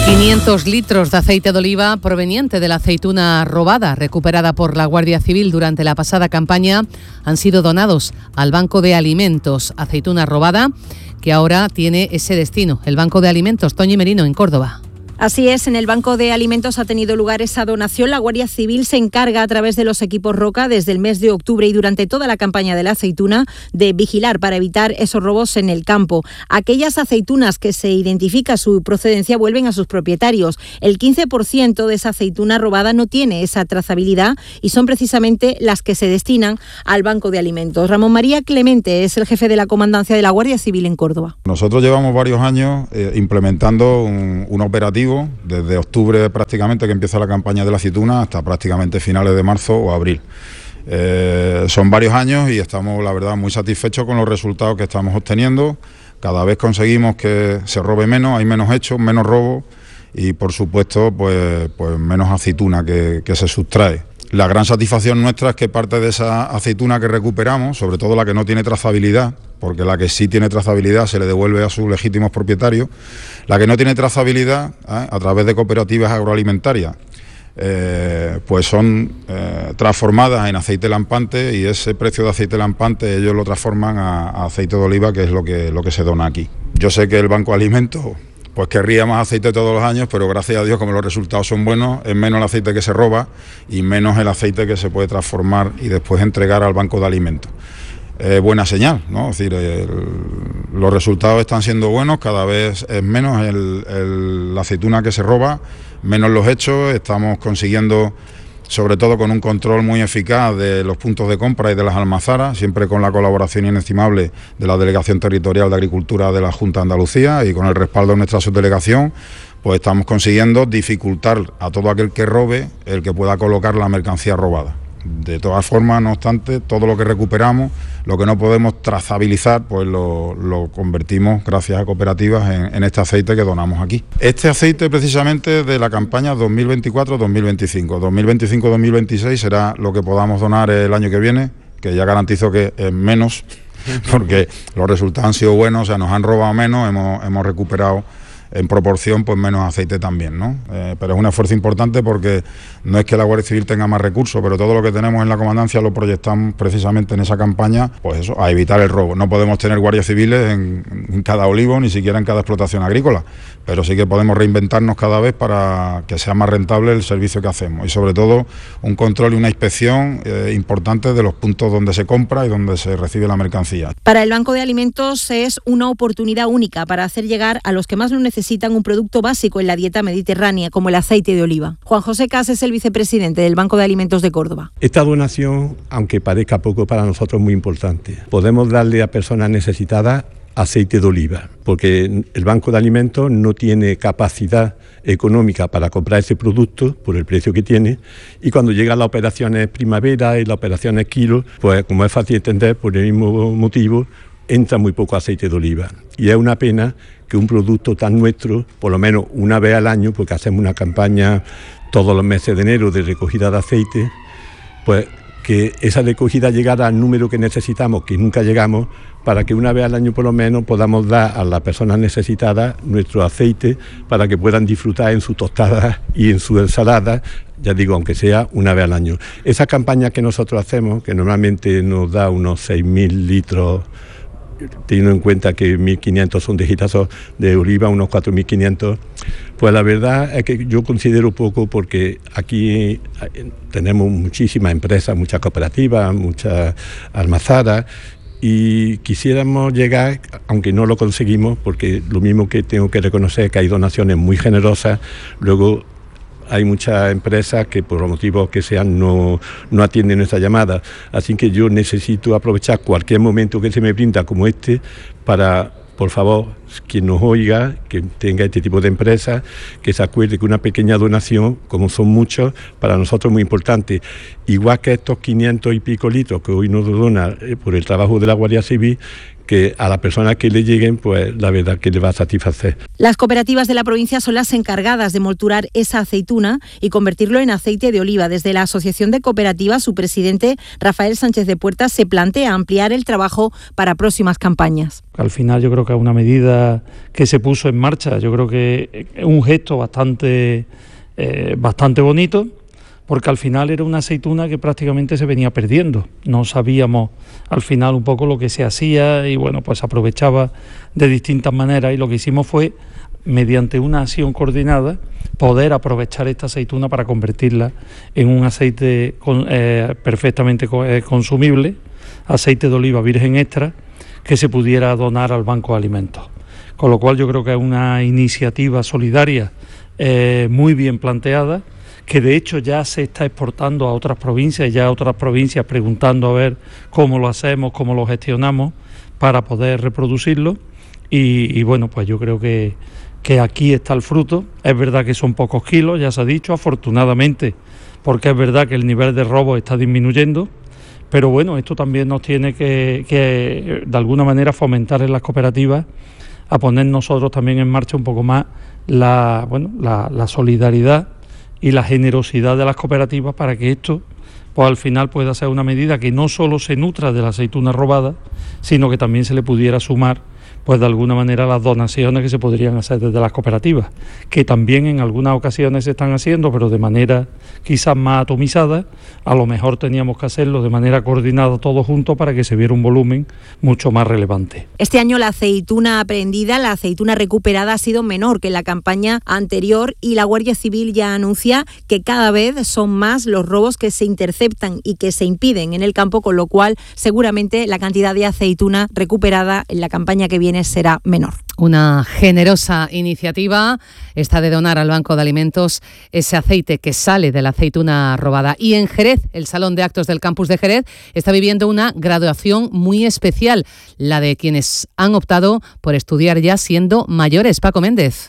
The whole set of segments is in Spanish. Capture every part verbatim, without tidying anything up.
quinientos litros de aceite de oliva proveniente de la aceituna robada, recuperada por la Guardia Civil durante la pasada campaña, han sido donados al Banco de Alimentos. Aceituna robada que ahora tiene ese destino, el Banco de Alimentos. Toñi Merino, en Córdoba. Así es, en el Banco de Alimentos ha tenido lugar esa donación. La Guardia Civil se encarga a través de los equipos Roca desde el mes de octubre y durante toda la campaña de la aceituna de vigilar para evitar esos robos en el campo. Aquellas aceitunas que se identifica su procedencia vuelven a sus propietarios. El quince por ciento de esa aceituna robada no tiene esa trazabilidad y son precisamente las que se destinan al Banco de Alimentos. Ramón María Clemente es el jefe de la Comandancia de la Guardia Civil en Córdoba. Nosotros llevamos varios años eh, implementando un, un operativo desde octubre prácticamente, que empieza la campaña de la aceituna, hasta prácticamente finales de marzo o abril. Eh, son varios años y estamos, la verdad, muy satisfechos con los resultados que estamos obteniendo. Cada vez conseguimos que se robe menos, hay menos hechos, menos robos y, por supuesto, pues, pues menos aceituna que, que se sustrae. La gran satisfacción nuestra es que parte de esa aceituna que recuperamos, sobre todo la que no tiene trazabilidad, porque la que sí tiene trazabilidad se le devuelve a sus legítimos propietarios, la que no tiene trazabilidad, ¿eh? a través de cooperativas agroalimentarias, eh, pues son eh, transformadas en aceite lampante, y ese precio de aceite lampante ellos lo transforman a, a aceite de oliva, que es lo que, lo que se dona aquí. Yo sé que el Banco de Alimentos pues querría más aceite todos los años, pero gracias a Dios, como los resultados son buenos, es menos el aceite que se roba y menos el aceite que se puede transformar y después entregar al Banco de Alimentos. Eh, buena señal, ¿no? Es decir, el, los resultados están siendo buenos, cada vez es menos el, el, la aceituna que se roba, menos los hechos, estamos consiguiendo, sobre todo con un control muy eficaz de los puntos de compra y de las almazaras, siempre con la colaboración inestimable de la Delegación Territorial de Agricultura de la Junta de Andalucía y con el respaldo de nuestra subdelegación, pues estamos consiguiendo dificultar a todo aquel que robe el que pueda colocar la mercancía robada. De todas formas, no obstante, todo lo que recuperamos, lo que no podemos trazabilizar, pues lo, lo convertimos, gracias a cooperativas, en, en este aceite que donamos aquí. Este aceite precisamente de la campaña dos mil veinticuatro dos mil veinticinco. dos mil veinticinco dos mil veintiséis será lo que podamos donar el año que viene, que ya garantizo que es menos, porque los resultados han sido buenos, o sea, nos han robado menos, hemos, hemos recuperado en proporción pues menos aceite también, ¿no? Eh, pero es un esfuerzo importante porque no es que la Guardia Civil tenga más recursos, pero todo lo que tenemos en la comandancia lo proyectamos precisamente en esa campaña, pues eso, a evitar el robo. No podemos tener guardias civiles en, en cada olivo, ni siquiera en cada explotación agrícola, pero sí que podemos reinventarnos cada vez para que sea más rentable el servicio que hacemos y sobre todo un control y una inspección eh, importante de los puntos donde se compra y donde se recibe la mercancía. Para el Banco de Alimentos es una oportunidad única para hacer llegar a los que más lo necesitan un producto básico en la dieta mediterránea, como el aceite de oliva. Juan José Cas es el vicepresidente del Banco de Alimentos de Córdoba. Esta donación, aunque parezca poco, para nosotros es muy importante. Podemos darle a personas necesitadas aceite de oliva, porque el Banco de Alimentos no tiene capacidad económica para comprar ese producto por el precio que tiene, y cuando llegan las operaciones primavera y las operaciones kilo, pues como es fácil entender, por el mismo motivo, entra muy poco aceite de oliva. Y es una pena que un producto tan nuestro, por lo menos una vez al año, porque hacemos una campaña todos los meses de enero de recogida de aceite, pues que esa recogida llegara al número que necesitamos, que nunca llegamos, para que una vez al año por lo menos podamos dar a las personas necesitadas nuestro aceite para que puedan disfrutar en su tostada y en su ensalada, ya digo, aunque sea una vez al año. Esa campaña que nosotros hacemos, que normalmente nos da unos seis mil litros, teniendo en cuenta que mil quinientos son de gitazo de oliva, unos cuatro mil quinientos, pues la verdad es que yo considero poco, porque aquí tenemos muchísimas empresas, muchas cooperativas, muchas almazaras, y quisiéramos llegar, aunque no lo conseguimos, porque lo mismo que tengo que reconocer que hay donaciones muy generosas, luego hay muchas empresas que por los motivos que sean no, no atienden nuestra llamada. Así que yo necesito aprovechar cualquier momento que se me brinda como este para, por favor, quien nos oiga, que tenga este tipo de empresas, que se acuerde que una pequeña donación, como son muchos, para nosotros es muy importante. Igual que estos quinientos y pico litros que hoy nos dona eh, por el trabajo de la Guardia Civil, que a la persona que le lleguen, pues la verdad que le va a satisfacer. Las cooperativas de la provincia son las encargadas de molturar esa aceituna y convertirlo en aceite de oliva. Desde la Asociación de Cooperativas, su presidente, Rafael Sánchez de Puerta, se plantea ampliar el trabajo para próximas campañas. Al final yo creo que es una medida que se puso en marcha, yo creo que es un gesto bastante, eh, bastante bonito, porque al final era una aceituna que prácticamente se venía perdiendo. No sabíamos al final un poco lo que se hacía y bueno, pues se aprovechaba de distintas maneras, y lo que hicimos fue, mediante una acción coordinada, poder aprovechar esta aceituna para convertirla en un aceite con, eh, perfectamente eh, consumible, aceite de oliva virgen extra, que se pudiera donar al Banco de Alimentos. Con lo cual yo creo que es una iniciativa solidaria eh, muy bien planteada, que de hecho ya se está exportando a otras provincias, ya otras provincias preguntando a ver cómo lo hacemos, cómo lo gestionamos para poder reproducirlo, y, y bueno, pues yo creo que, que aquí está el fruto. Es verdad que son pocos kilos, ya se ha dicho, afortunadamente, porque es verdad que el nivel de robo está disminuyendo, pero bueno, esto también nos tiene que, que de alguna manera fomentar en las cooperativas a poner nosotros también en marcha un poco más la, bueno, la, la solidaridad y la generosidad de las cooperativas, para que esto pues al final pueda ser una medida que no solo se nutra de la aceituna robada, sino que también se le pudiera sumar pues de alguna manera las donaciones que se podrían hacer desde las cooperativas, que también en algunas ocasiones se están haciendo, pero de manera quizás más atomizada. A lo mejor teníamos que hacerlo de manera coordinada todos juntos para que se viera un volumen mucho más relevante. Este año la aceituna aprehendida, la aceituna recuperada, ha sido menor que en la campaña anterior, y la Guardia Civil ya anuncia que cada vez son más los robos que se interceptan y que se impiden en el campo, con lo cual seguramente la cantidad de aceituna recuperada en la campaña que viene será menor. Una generosa iniciativa esta de donar al Banco de Alimentos ese aceite que sale de la aceituna robada. Y en Jerez, el Salón de Actos del Campus de Jerez está viviendo una graduación muy especial, la de quienes han optado por estudiar ya siendo mayores. Paco Méndez.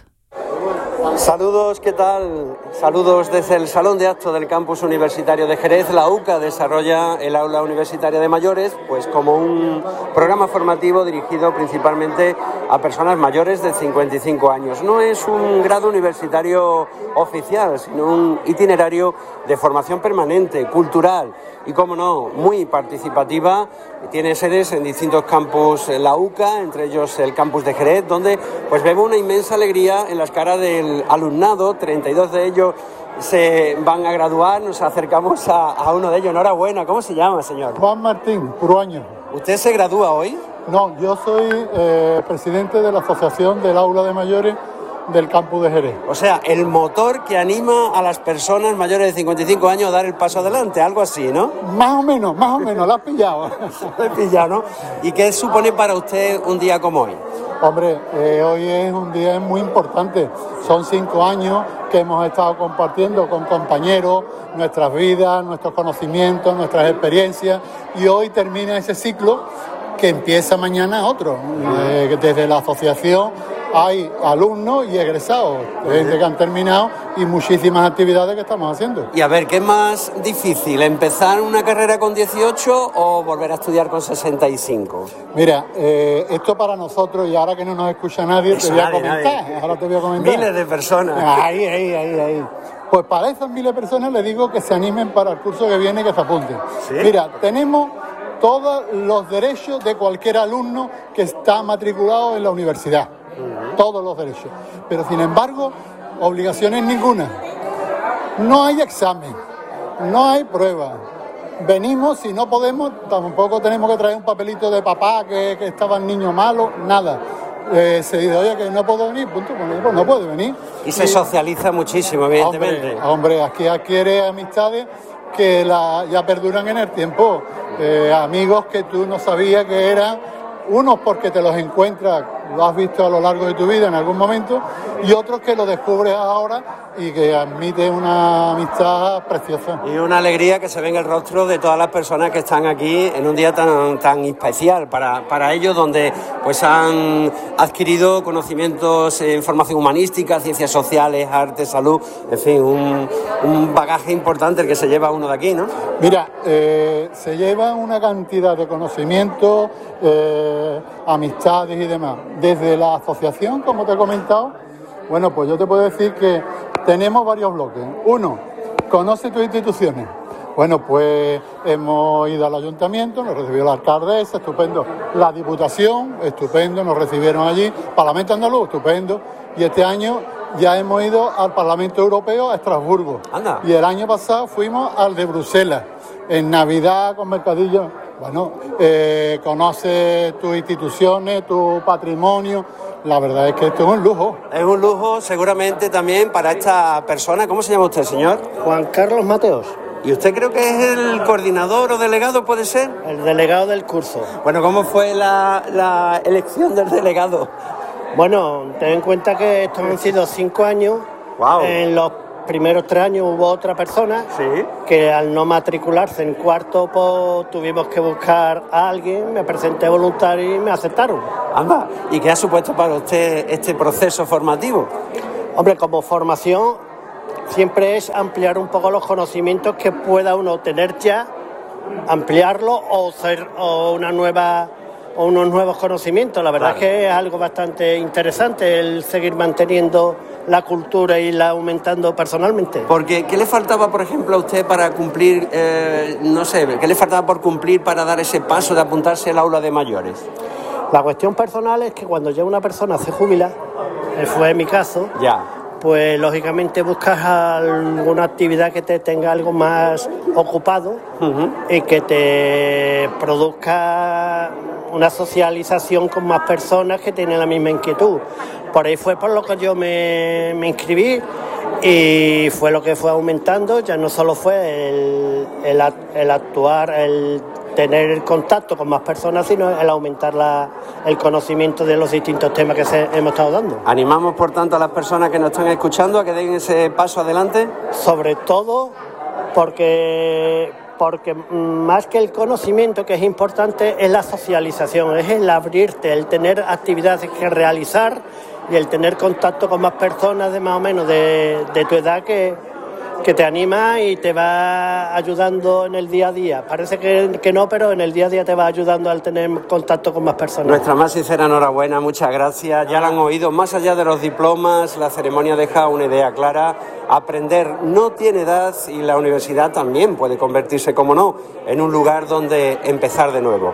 Saludos, ¿qué tal? Saludos desde el Salón de Actos del Campus Universitario de Jerez. La U C A desarrolla el Aula Universitaria de Mayores pues como un programa formativo dirigido principalmente a personas mayores de cincuenta y cinco años. No es un grado universitario oficial, sino un itinerario de formación permanente, cultural y, como no, muy participativa. Tiene sedes en distintos campus en la U C A, entre ellos el campus de Jerez, donde pues vemos una inmensa alegría en las caras del alumnado. treinta y dos de ellos se van a graduar. Nos acercamos a, a uno de ellos. Enhorabuena. ¿Cómo se llama, señor? Juan Martín Pruaño. ¿Usted se gradúa hoy? No, yo soy eh, presidente de la Asociación del Aula de Mayores del campus de Jerez. O sea, el motor que anima a las personas mayores de cincuenta y cinco años a dar el paso adelante, algo así, ¿no? Más o menos, más o menos, lo has pillado. Lo he pillado, ¿no? ¿Y qué supone para usted un día como hoy? Hombre, eh, hoy es un día muy importante. Son cinco años que hemos estado compartiendo con compañeros nuestras vidas, nuestros conocimientos, nuestras experiencias, y hoy termina ese ciclo que empieza mañana otro. Eh, desde la asociación hay alumnos y egresados, gente que han terminado, y muchísimas actividades que estamos haciendo. Y a ver, ¿qué es más difícil? ¿Empezar una carrera con dieciocho o volver a estudiar con sesenta y cinco? Mira, eh, esto para nosotros, y ahora que no nos escucha nadie, Eso te voy a nadie, comentar. nadie. Ahora te voy a comentar. Miles de personas. Ahí, ahí, ahí, ahí. Pues para esas miles de personas les digo que se animen para el curso que viene, que se apunten. ¿Sí? Mira, tenemos todos los derechos de cualquier alumno que está matriculado en la universidad. Uh-huh. Todos los derechos. Pero sin embargo, obligaciones ninguna. No hay examen, no hay prueba. Venimos, si no podemos, tampoco tenemos que traer un papelito de papá que, que estaba el niño malo, nada. Eh, se dice, oye, que no puedo venir, punto, pues no puede venir. Y se y, socializa muchísimo, evidentemente. Hombre, hombre, aquí adquiere amistades que la, ya perduran en el tiempo. Eh, amigos que tú no sabías que eran, unos porque te los encuentras lo has visto a lo largo de tu vida en algún momento, y otros que lo descubres ahora y que admite una amistad preciosa. Y una alegría que se ve en el rostro de todas las personas que están aquí en un día tan, tan especial para, para ellos, donde pues han adquirido conocimientos en formación humanística, ciencias sociales, arte, salud, en fin, un, un bagaje importante el que se lleva uno de aquí, ¿no? Mira, eh, se lleva una cantidad de conocimientos, eh, amistades y demás. Desde la asociación, como te he comentado, bueno, pues yo te puedo decir que tenemos varios bloques. Uno, conoce tus instituciones. Bueno, pues hemos ido al ayuntamiento, nos recibió la alcaldesa, estupendo. La Diputación, estupendo, nos recibieron allí. Parlamento andaluz, estupendo. Y este año ya hemos ido al Parlamento Europeo a Estrasburgo. Anda. Y el año pasado fuimos al de Bruselas. En Navidad con mercadillo. Bueno, eh, conoce tus instituciones, tu patrimonio. La verdad es que esto es un lujo. Es un lujo seguramente también para esta persona. ¿Cómo se llama usted, señor? Juan Carlos Mateos. ¿Y usted creo que es el coordinador o delegado, puede ser? El delegado del curso. Bueno, ¿cómo fue la, la elección del delegado? Bueno, ten en cuenta que estos han sido cinco años. Wow. En los primeros tres años hubo otra persona. Sí. Que al no matricularse en cuarto, pues tuvimos que buscar a alguien, me presenté voluntario y me aceptaron. Anda, ¿y qué ha supuesto para usted este proceso formativo? Hombre, como formación siempre es ampliar un poco los conocimientos que pueda uno tener ya, ampliarlo o ser o una nueva o unos nuevos conocimientos. La verdad, claro, es que es algo bastante interesante el seguir manteniendo la cultura y la aumentando personalmente. Porque, ¿qué le faltaba, por ejemplo, a usted para cumplir, eh, no sé, qué le faltaba por cumplir para dar ese paso de apuntarse al aula de mayores? La cuestión personal es que cuando ya una persona se jubila, fue mi caso, ya, pues lógicamente buscas alguna actividad que te tenga algo más ocupado, uh-huh, y que te produzca una socialización con más personas que tienen la misma inquietud. Por ahí fue por lo que yo me, me inscribí y fue lo que fue aumentando. Ya no solo fue el, el, el actuar, el tener el contacto con más personas, sino el aumentar la, el conocimiento de los distintos temas que se, hemos estado dando. ¿Animamos, por tanto, a las personas que nos están escuchando a que den ese paso adelante? Sobre todo porque... porque más que el conocimiento, que es importante, es la socialización, es el abrirte, el tener actividades que realizar y el tener contacto con más personas de más o menos de, de tu edad que, que te anima y te va ayudando en el día a día. Parece que, que no, pero en el día a día te va ayudando al tener contacto con más personas. Nuestra más sincera enhorabuena, muchas gracias. Ya la han oído, más allá de los diplomas, la ceremonia deja una idea clara. Aprender no tiene edad y la universidad también puede convertirse, como no, en un lugar donde empezar de nuevo.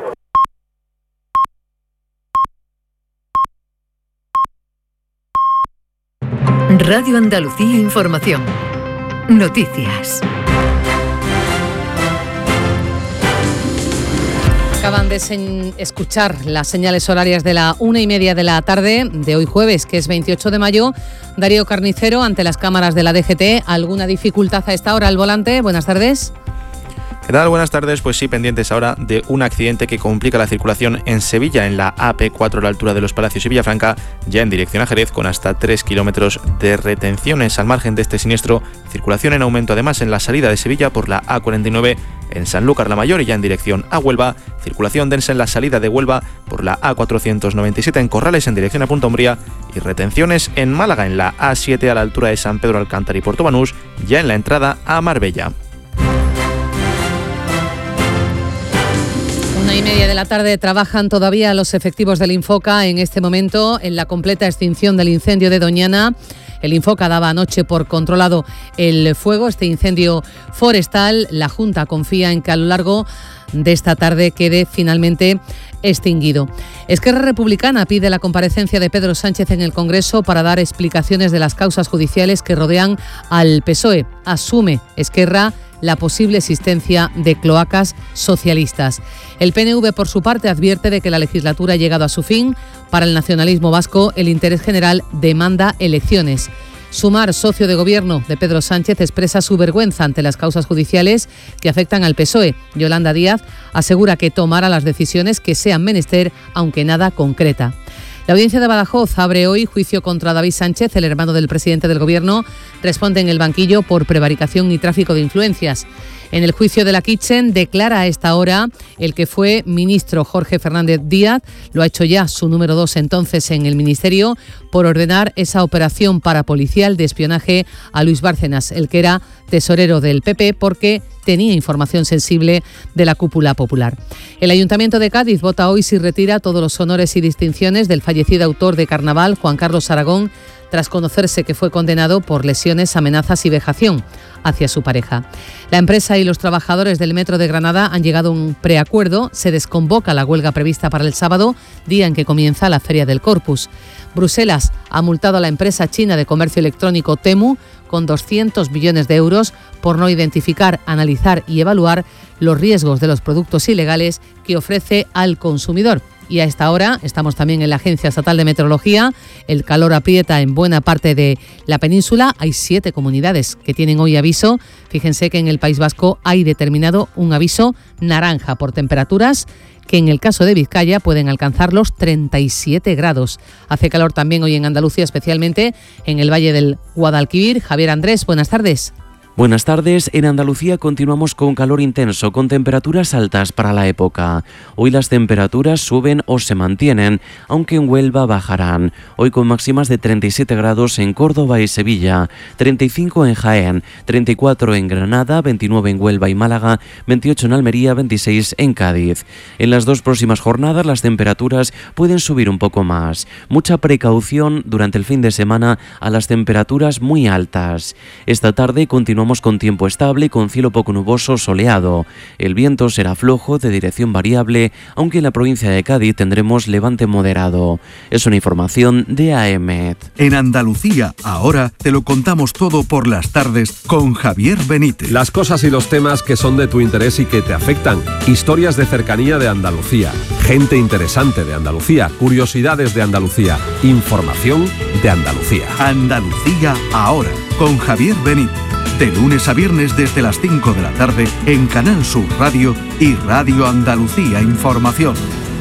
Radio Andalucía Información. Noticias. Acaban de sen- escuchar las señales horarias de la una y media de la tarde de hoy jueves, que es veintiocho de mayo. Darío Carnicero, ante las cámaras de la D G T. ¿Alguna dificultad a esta hora al volante? Buenas tardes. ¿Qué tal? Buenas tardes. Pues sí, pendientes ahora de un accidente que complica la circulación en Sevilla, en la A P cuatro a la altura de Los Palacios y Villafranca, ya en dirección a Jerez, con hasta tres kilómetros de retenciones. Al margen de este siniestro, circulación en aumento además en la salida de Sevilla por la A cuarenta y nueve en Sanlúcar la Mayor y ya en dirección a Huelva. Circulación densa en la salida de Huelva por la A cuatrocientos noventa y siete en Corrales en dirección a Punta Umbría y retenciones en Málaga en la A siete a la altura de San Pedro Alcántara y Puerto Banús, ya en la entrada a Marbella. Una y media de la tarde trabajan todavía los efectivos del Infoca en este momento en la completa extinción del incendio de Doñana. El Infoca daba anoche por controlado el fuego, este incendio forestal. La Junta confía en que a lo largo de esta tarde quede finalmente extinguido. Esquerra Republicana pide la comparecencia de Pedro Sánchez en el Congreso para dar explicaciones de las causas judiciales que rodean al P S O E. Asume Esquerra la posible existencia de cloacas socialistas. El P N V, por su parte, advierte de que la legislatura ha llegado a su fin. Para el nacionalismo vasco, el interés general demanda elecciones. Sumar, socio de gobierno de Pedro Sánchez, expresa su vergüenza ante las causas judiciales que afectan al P S O E. Yolanda Díaz asegura que tomará las decisiones que sean menester, aunque nada concreta. La audiencia de Badajoz abre hoy juicio contra David Sánchez, el hermano del presidente del Gobierno. Responde en el banquillo por prevaricación y tráfico de influencias. En el juicio de la Kitchen declara a esta hora el que fue ministro Jorge Fernández Díaz, lo ha hecho ya su número dos entonces en el ministerio, por ordenar esa operación parapolicial de espionaje a Luis Bárcenas, el que era tesorero del P P, porque tenía información sensible de la cúpula popular. El Ayuntamiento de Cádiz vota hoy si retira todos los honores y distinciones del fallecido autor de Carnaval, Juan Carlos Aragón, tras conocerse que fue condenado por lesiones, amenazas y vejación hacia su pareja. La empresa y los trabajadores del Metro de Granada han llegado a un preacuerdo. Se desconvoca la huelga prevista para el sábado, día en que comienza la Feria del Corpus. Bruselas ha multado a la empresa china de comercio electrónico Temu con doscientos millones de euros por no identificar, analizar y evaluar los riesgos de los productos ilegales que ofrece al consumidor. Y a esta hora estamos también en la Agencia Estatal de Meteorología. El calor aprieta en buena parte de la península. Hay siete comunidades que tienen hoy aviso. Fíjense que en el País Vasco hay determinado un aviso naranja por temperaturas que en el caso de Vizcaya pueden alcanzar los treinta y siete grados. Hace calor también hoy en Andalucía, especialmente en el Valle del Guadalquivir. Javier Andrés, buenas tardes. Buenas tardes. En Andalucía continuamos con calor intenso, con temperaturas altas para la época. Hoy las temperaturas suben o se mantienen, aunque en Huelva bajarán. Hoy con máximas de treinta y siete grados en Córdoba y Sevilla, treinta y cinco en Jaén, treinta y cuatro en Granada, veintinueve en Huelva y Málaga, veintiocho en Almería, veintiséis en Cádiz. En las dos próximas jornadas las temperaturas pueden subir un poco más. Mucha precaución durante el fin de semana a las temperaturas muy altas. Esta tarde continuamos con tiempo estable, con cielo poco nuboso, soleado. El viento será flojo, de dirección variable, aunque en la provincia de Cádiz tendremos levante moderado. Es una información de A E M E T. En Andalucía, ahora te lo contamos todo por las tardes con Javier Benítez. Las cosas y los temas que son de tu interés y que te afectan. Historias de cercanía de Andalucía. Gente interesante de Andalucía. Curiosidades de Andalucía. Información de Andalucía. Andalucía, ahora, con Javier Benítez. De lunes a viernes desde las cinco de la tarde en Canal Sur Radio y Radio Andalucía Información.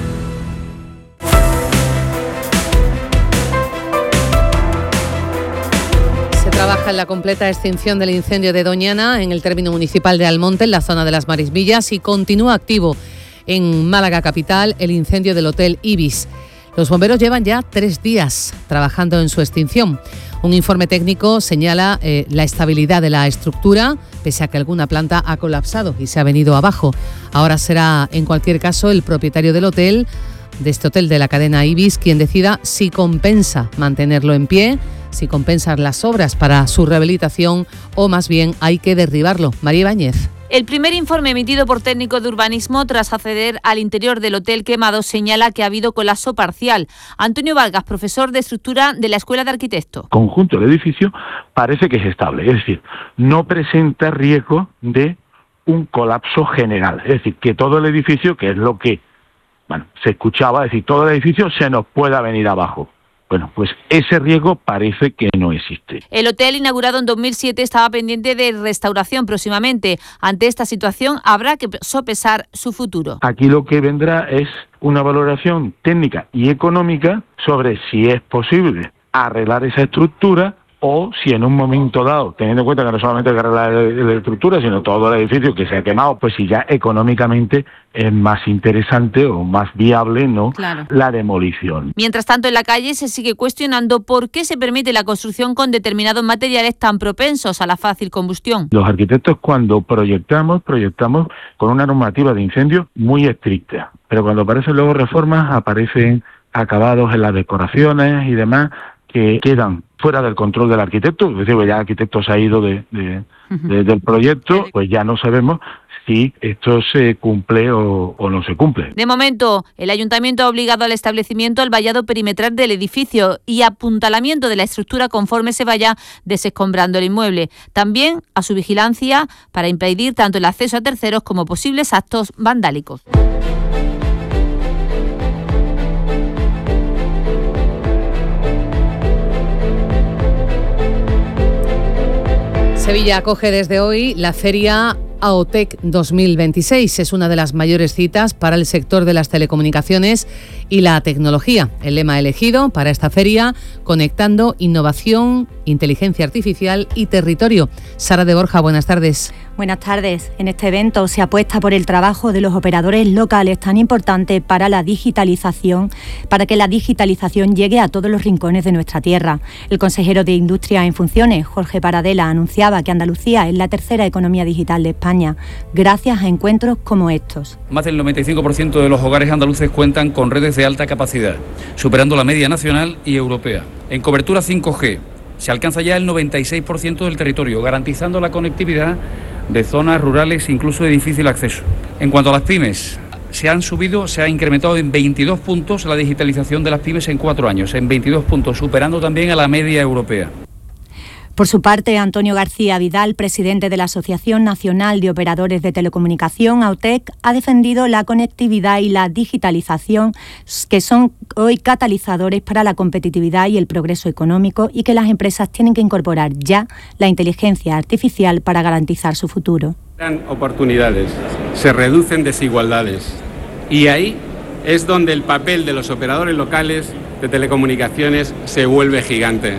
Se trabaja en la completa extinción del incendio de Doñana en el término municipal de Almonte, en la zona de las Marismillas, y continúa activo en Málaga capital el incendio del Hotel Ibis. Los bomberos llevan ya tres días trabajando en su extinción. Un informe técnico señala eh, la estabilidad de la estructura, pese a que alguna planta ha colapsado y se ha venido abajo. Ahora será, en cualquier caso, el propietario del hotel, de este hotel de la cadena Ibis, quien decida si compensa mantenerlo en pie, si compensan las obras para su rehabilitación o más bien hay que derribarlo. María Ibáñez. El primer informe emitido por técnicos de urbanismo tras acceder al interior del hotel quemado señala que ha habido colapso parcial. Antonio Vargas, profesor de estructura de la Escuela de Arquitectos. El conjunto del edificio parece que es estable, es decir, no presenta riesgo de un colapso general. Es decir, que todo el edificio, que es lo que bueno, se escuchaba, es decir, todo el edificio se nos pueda venir abajo. Bueno, pues ese riesgo parece que no existe. El hotel, inaugurado en dos mil siete, estaba pendiente de restauración próximamente. Ante esta situación, habrá que sopesar su futuro. Aquí lo que vendrá es una valoración técnica y económica sobre si es posible arreglar esa estructura o si en un momento dado, teniendo en cuenta que no solamente hay que arreglar la estructura, sino todo el edificio que se ha quemado, pues si ya económicamente es más interesante o más viable, ¿no? Claro. La demolición. Mientras tanto, en la calle se sigue cuestionando por qué se permite la construcción con determinados materiales tan propensos a la fácil combustión. Los arquitectos, cuando proyectamos, proyectamos con una normativa de incendio muy estricta, pero cuando aparecen luego reformas, aparecen acabados en las decoraciones y demás que quedan fuera del control del arquitecto, es decir, ya el arquitecto se ha ido de, de, de, del proyecto, pues ya no sabemos si esto se cumple o, o no se cumple. De momento, el ayuntamiento ha obligado al establecimiento al vallado perimetral del edificio y apuntalamiento de la estructura conforme se vaya desescombrando el inmueble. También a su vigilancia para impedir tanto el acceso a terceros como posibles actos vandálicos. Sevilla acoge desde hoy la feria AOTEC dos mil veintiséis. Es una de las mayores citas para el sector de las telecomunicaciones y la tecnología. El lema elegido para esta feria: conectando innovación, inteligencia artificial y territorio. Sara de Borja, buenas tardes. Buenas tardes. En este evento se apuesta por el trabajo de los operadores locales, tan importante para la digitalización, para que la digitalización llegue a todos los rincones de nuestra tierra. El consejero de Industria en funciones, Jorge Paradela, anunciaba que Andalucía es la tercera economía digital de España, gracias a encuentros como estos. Más del noventa y cinco por ciento de los hogares andaluces cuentan con redes de alta capacidad, superando la media nacional y europea. En cobertura cinco G se alcanza ya el noventa y seis por ciento del territorio, garantizando la conectividad de zonas rurales, incluso de difícil acceso. En cuanto a las pymes, se han subido, se ha incrementado en veintidós puntos la digitalización de las pymes en cuatro años, en veintidós puntos, superando también a la media europea. Por su parte, Antonio García Vidal, presidente de la Asociación Nacional de Operadores de Telecomunicación, AOTEC, ha defendido la conectividad y la digitalización, que son hoy catalizadores para la competitividad y el progreso económico, y que las empresas tienen que incorporar ya la inteligencia artificial para garantizar su futuro. Dan oportunidades, se reducen desigualdades, y ahí es donde el papel de los operadores locales de telecomunicaciones se vuelve gigante.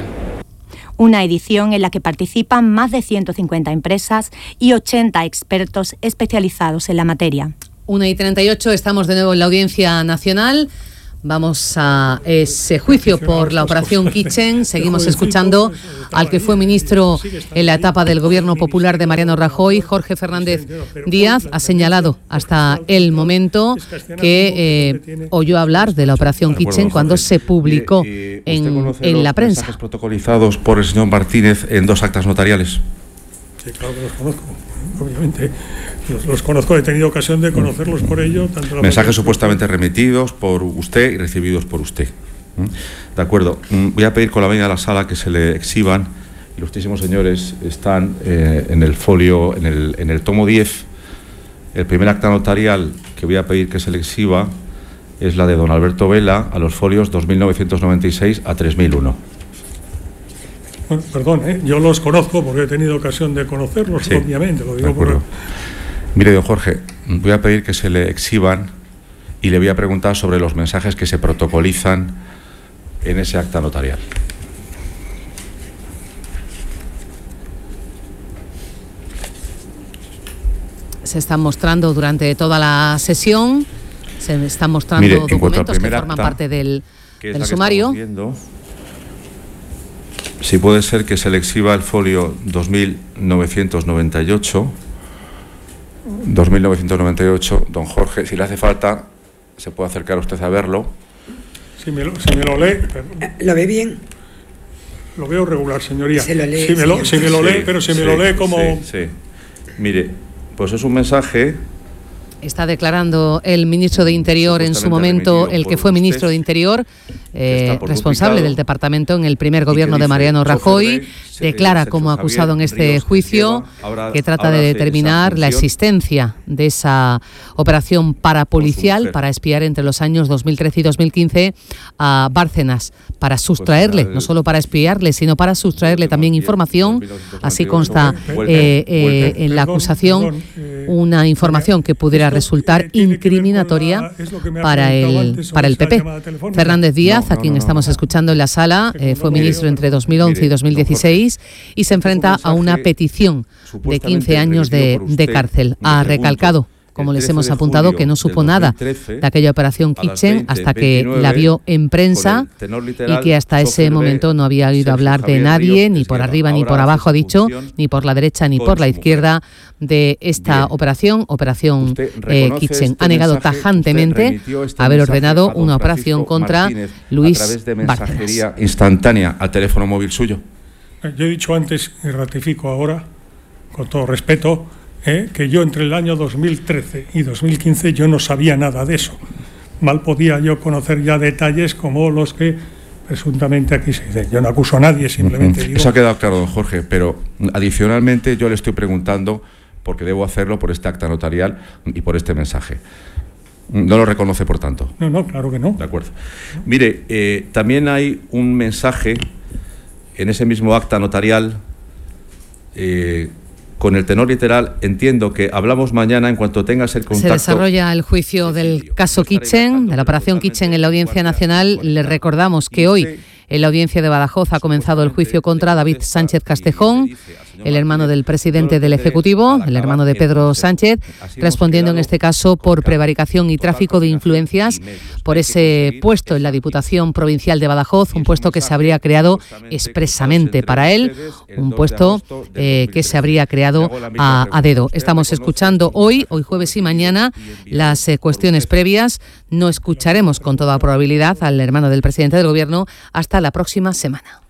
Una edición en la que participan más de ciento cincuenta empresas y ochenta expertos especializados en la materia. una y treinta y ocho, estamos de nuevo en la Audiencia Nacional. Vamos a ese juicio por la operación Kitchen. Seguimos escuchando al que fue ministro en la etapa del Gobierno Popular de Mariano Rajoy. Jorge Fernández Díaz ha señalado hasta el momento que eh, oyó hablar de la operación Kitchen cuando se publicó en, en la prensa. Mensajes protocolizados por el señor Martínez en dos actas notariales. Sí, claro que los conozco, obviamente. Los, los conozco, he tenido ocasión de conocerlos por ello. Tanto la Mensajes supuestamente remitidos por usted y recibidos por usted. De acuerdo. Voy a pedir con la venia de la sala que se le exhiban. Ilustrísimos señores, están eh, en el folio, en el, en el tomo diez. El primer acta notarial que voy a pedir que se le exhiba es la de don Alberto Vela, a los folios dos mil novecientos noventa y seis a tres mil uno. Bueno, perdón, ¿eh? Yo los conozco porque he tenido ocasión de conocerlos, sí, obviamente. Lo digo por... Mire, don Jorge, voy a pedir que se le exhiban y le voy a preguntar sobre los mensajes que se protocolizan en ese acta notarial. Se están mostrando durante toda la sesión, se están mostrando Mire, documentos que forman acta, parte del, del sumario. Si puede ser que se le exhiba el folio dos mil novecientos noventa y ocho. dos mil novecientos noventa y ocho, don Jorge, si le hace falta, se puede acercar usted a verlo. Si me lo, si me lo lee... Pero... ¿Lo ve bien? Lo veo regular, señoría. Se lo lee, si me lo, si me lo lee, sí, pero si sí, me lo lee como... Sí, sí. Mire, pues es un mensaje... Está declarando el ministro de Interior en su momento, el que fue ministro de Interior, eh, responsable del departamento en el primer gobierno de Mariano Rajoy, declara como acusado en este juicio que trata de determinar la existencia de esa operación parapolicial para espiar entre los años dos mil trece y dos mil quince a Bárcenas, para sustraerle, no solo para espiarle, sino para sustraerle también información. Así consta eh, eh, en la acusación, una información que pudiera resultar incriminatoria para el, para el P P. Fernández Díaz, a quien estamos escuchando en la sala, eh, fue ministro entre dos mil once y dos mil dieciséis y se enfrenta a una petición de quince años de, de cárcel. Ha recalcado, como les hemos apuntado, que no supo nada de aquella operación Kitchen hasta que la vio en prensa y que hasta ese momento no había oído hablar de nadie, ni por arriba ni por abajo, ha dicho, ni por la derecha ni por la izquierda, de esta operación, operación eh, Kitchen. Ha negado tajantemente haber ordenado una operación contra Luis Bárcenas. A través de mensajería instantánea al teléfono móvil suyo. Yo he dicho antes y ratifico ahora, con todo respeto, ¿Eh? que yo entre el año dos mil trece y dos mil quince yo no sabía nada de eso. Mal podía yo conocer ya detalles como los que presuntamente aquí se dicen. Yo no acuso a nadie, simplemente uh-huh. digo... Eso ha quedado claro, don Jorge, pero adicionalmente yo le estoy preguntando, porque debo hacerlo por este acta notarial y por este mensaje. No lo reconoce, por tanto. No, no, claro que no. De acuerdo. Mire, eh, también hay un mensaje en ese mismo acta notarial... Eh, con el tenor literal, entiendo que hablamos mañana en cuanto tengas el contacto. Se desarrolla el juicio del caso Kitchen, de la operación Kitchen en la Audiencia Nacional. Les recordamos que hoy en la Audiencia de Badajoz ha comenzado el juicio contra David Sánchez Castejón, el hermano del presidente del Ejecutivo, el hermano de Pedro Sánchez, respondiendo en este caso por prevaricación y tráfico de influencias por ese puesto en la Diputación Provincial de Badajoz, un puesto que se habría creado expresamente para él, un puesto eh, que se habría creado a, a dedo. Estamos escuchando hoy, hoy jueves y mañana, las eh, cuestiones previas. No escucharemos con toda probabilidad al hermano del presidente del Gobierno hasta la próxima semana.